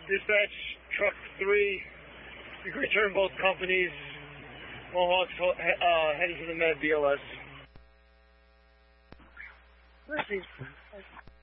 Dispatch truck 3. You can return both companies. Mohawk's heading to the Med BLS. Mercy.